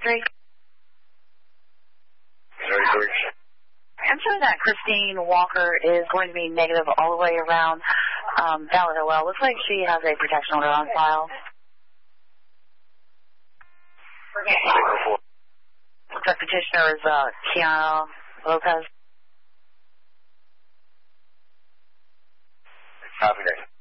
33. I'm showing that Christine Walker is going to be negative all the way around Valid OL. Looks like she has a protection order on file. The petitioner is Kiana Lopez. Copy that.